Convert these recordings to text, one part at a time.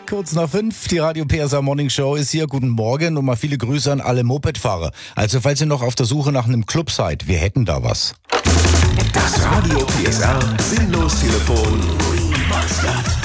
Kurz nach 5, die Radio PSR Morning Show ist hier. Guten Morgen und mal viele Grüße an alle Mopedfahrer. Also falls ihr noch auf der Suche nach einem Club seid, wir hätten da was. Das Radio PSR Sinnlos-Telefon Remastered.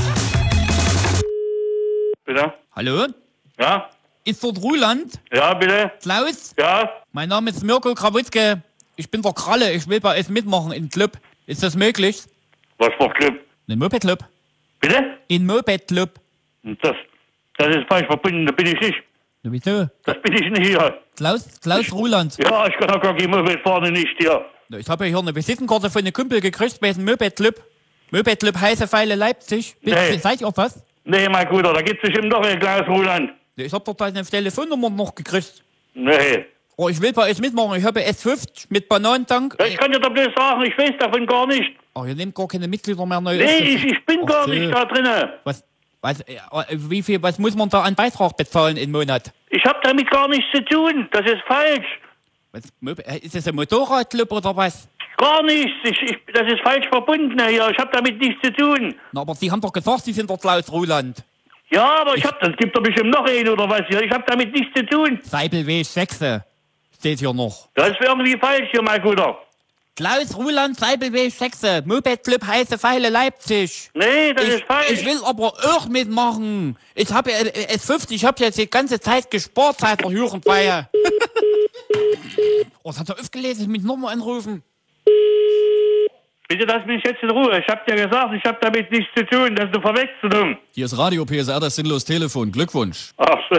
Bitte? Hallo? Ja? Ist dort Ruland? Ja, bitte? Klaus? Ja? Mein Name ist Mirko Krawutzke. Ich bin der Kralle. Ich will bei euch mitmachen im Club. Ist das möglich? Was für ein Club? Ein Moped-Club. Bitte? Ein Moped-Club. Das ist falsch verbunden, da bin ich nicht. Na, wieso? Das bin ich nicht hier. Klaus Ruland. Ja, ich kann doch gar kein Moped fahren, nicht hier. Na, ich habe ja hier eine Visitenkarte von einem Kumpel gekriegt bei diesem Moped-Club. Moped-Club Heiße Pfeile Leipzig. Nee. Seid ihr auch was? Nee, mein Bruder, da gibt's bestimmt noch ein kleines Ruland. Ja, ich hab dort eine Telefonnummer noch gekriegt. Nee. Oh, ich will bei euch mitmachen. Ich habe S50 mit Bananentank. Ja, ich kann dir doch bloß sagen, ich weiß davon gar nicht. Oh, ihr nehmt gar keine Mitglieder mehr neu. Nee, ich bin Ach gar so. nicht da drinne. Was muss man da an Beitrag bezahlen im Monat? Ich hab damit gar nichts zu tun. Das ist falsch. Ist das ein Motorradclub oder was? Gar nichts. Das ist falsch verbunden hier. Ich hab damit nichts zu tun. Na, aber Sie haben doch gesagt, Sie sind der Klaus Ruland. Ja, aber das gibt doch bestimmt noch einen oder was hier. Ich hab damit nichts zu tun. Seibelweg 6 steht hier noch. Das ist irgendwie falsch hier, mein Bruder. Klaus Ruland, Seibelweg 6, Moped-Club Heiße Pfeile Leipzig. Nee, das ist falsch. Ich will aber auch mitmachen. Ich habe S50, ich habe jetzt die ganze Zeit gespart seit der Jugendweihe. Oh, das hat er aufgelesen, ich muss nochmal anrufen. Bitte lass mich jetzt in Ruhe. Ich hab dir gesagt, ich hab damit nichts zu tun. Das ist eine Verwechslung. Hier ist Radio PSR, das Sinnlos-Telefon. Glückwunsch. Ach so.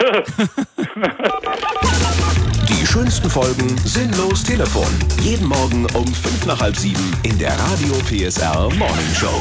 Die schönsten Folgen Sinnlos-Telefon. Jeden Morgen um 5 nach halb 7 in der Radio PSR Morning Show.